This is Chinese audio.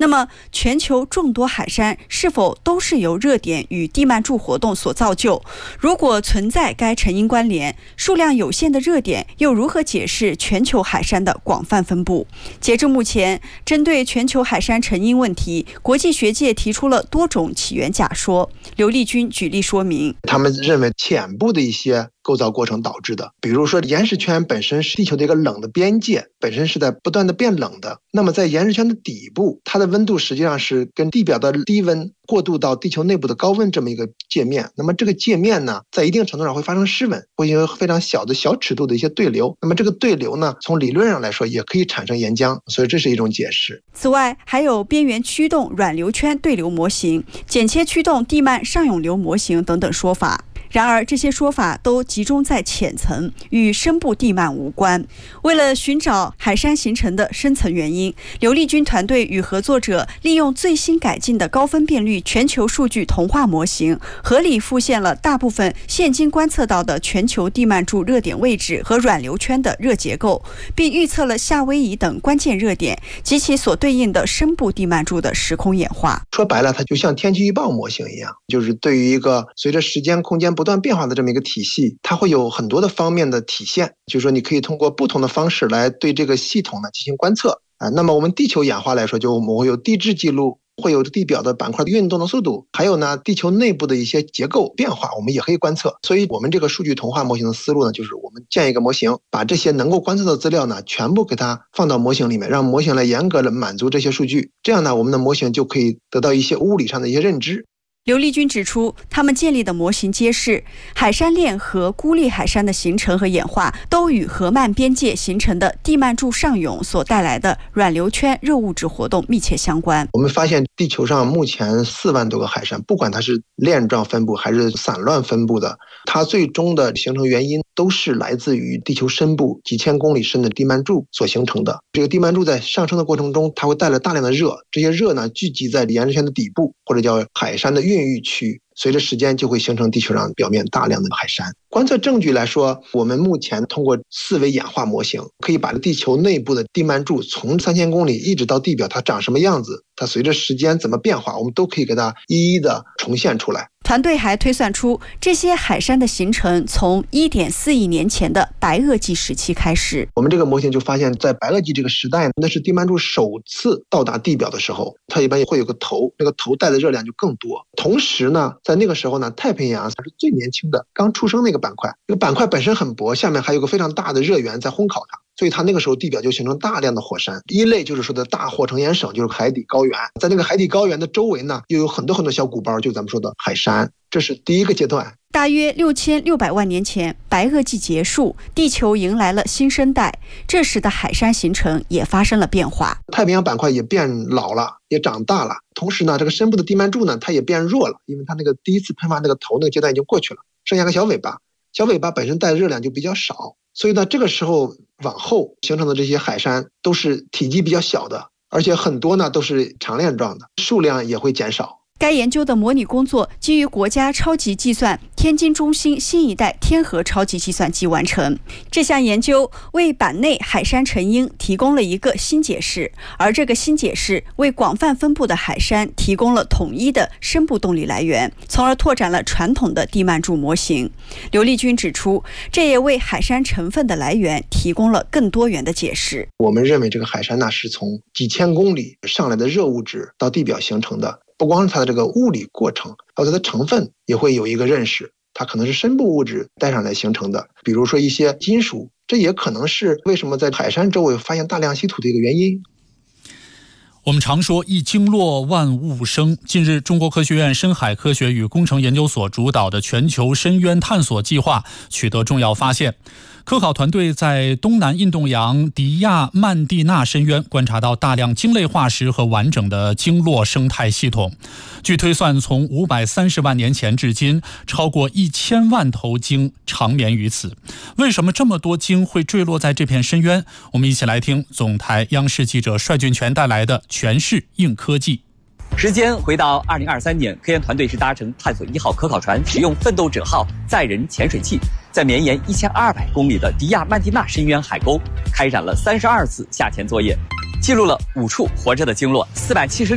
那么，全球众多海山是否都是由热点与地幔柱活动所造就？如果存在该成因关联，数量有限的热点又如何解释全球海山的广泛分布？截至目前，针对全球海山成因问题，国际学界提出了多种起源假说。刘立军举例说明， 他们认为浅部的一些构造过程导致的，比如说岩石圈本身是地球的一个冷的边界，本身是在不断的变冷的，那么在岩石圈的底部，它的温度实际上是跟地表的低温过渡到地球内部的高温这么一个界面，那么这个界面呢，在一定程度上会发生失温，会有非常小的小尺度的一些对流，那么这个对流呢，从理论上来说也可以产生岩浆，所以这是一种解释。 此外，还有边缘驱动软流圈对流模型、剪切驱动地幔上涌流模型等等说法。然而，这些说法都集中在浅层，与深部地幔无关。为了寻找海山形成的深层原因，刘立军团队与合作者利用最新改进的高分辨率全球数据同化模型，合理复现了大部分现今观测到的全球地幔柱热点位置和软流圈的热结构，并预测了夏威夷等关键热点及其所对应的深部地幔柱的时空演化。 说白了，它就像天气预报模型一样，就是对于一个随着时间空间不断变化的这么一个体系，它会有很多的方面的体现，就是说你可以通过不同的方式来对这个系统呢进行观测。那么我们地球演化来说，就我们会有地质记录，会有地表的板块运动的速度，还有呢地球内部的一些结构变化，我们也可以观测。所以我们这个数据同化模型的思路呢，就是我们建一个模型，把这些能够观测的资料呢全部给它放到模型里面，让模型来严格的满足这些数据，这样呢我们的模型就可以得到一些物理上的一些认知。 刘立军指出，他们建立的模型揭示，海山链和孤立海山的形成和演化都与河漫边界形成的地幔柱上涌所带来的软流圈热物质活动密切相关。 我们发现地球上目前4万多个海山，不管它是链状分布还是散乱分布的，它最终的形成原因都是来自于地球深部几千公里深的地幔柱所形成的。这个地幔柱在上升的过程中，它会带来大量的热，这些热呢聚集在岩石圈的底部，或者叫海山的孕育区，随着时间就会形成地球上表面大量的海山。观测证据来说，我们目前通过4维演化模型，可以把地球内部的地幔柱从3000公里一直到地表，它长什么样子，它随着时间怎么变化，我们都可以给它一一的重现出来。 团队还推算出，这些海山的形成从1.4亿年前的白垩纪时期开始。 我们这个模型就发现，在白垩纪这个时代，那是地幔柱首次到达地表的时候，它一般会有个头，那个头带的热量就更多。同时呢，在那个时候呢，太平洋它是最年轻的，刚出生那个板块，这个板块本身很薄，下面还有个非常大的热源在烘烤它。所以它那个时候地表就形成大量的火山。一类就是说的大火成岩省，就是海底高原，在那个海底高原的周围呢，又有很多很多小鼓包，就咱们说的海山。这是第一个阶段。 大约6600万年前，白垩纪结束，地球迎来了新生代，这时的海山形成也发生了变化。 太平洋板块也变老了，也长大了，同时呢，这个深部的地幔柱呢，它也变弱了，因为它那个第一次喷发那个头那个阶段已经过去了，剩下个小尾巴，小尾巴本身带的热量就比较少，所以呢，这个时候往后形成的这些海山都是体积比较小的，而且很多呢都是长链状的，数量也会减少。 该研究的模拟工作基于国家超级计算天津中心新一代天河超级计算机完成。这项研究为板内海山成因提供了一个新解释，而这个新解释为广泛分布的海山提供了统一的深部动力来源，从而拓展了传统的地幔柱模型。刘立军指出，这也为海山成分的来源提供了更多元的解释。 我们认为这个海山呢是从几千公里上来的热物质到地表形成的，不光是它的这个物理过程，还有它的成分也会有一个认识，它可能是深部物质带上来形成的，比如说一些金属，这也可能是为什么在海山周围发现大量稀土的一个原因。 我们常说一经落万物生，近日中国科学院深海科学与工程研究所主导的全球深渊探索计划取得重要发现。科考团队在东南印度洋迪亚曼蒂纳深渊观察到大量鲸类化石和完整的鲸落生态系统。据推算，从530万年前至今，超过1000万头鲸长眠于此。为什么这么多鲸会坠落在这片深渊？我们一起来听总台央视记者帅俊全带来的全市硬科技。 时间回到2023年，科研团队是搭乘探索1号科考船，使用奋斗者号载人潜水器，在绵延1200公里的迪亚曼蒂纳深渊海沟开展了32次下潜作业，记录了5处活着的鲸落，476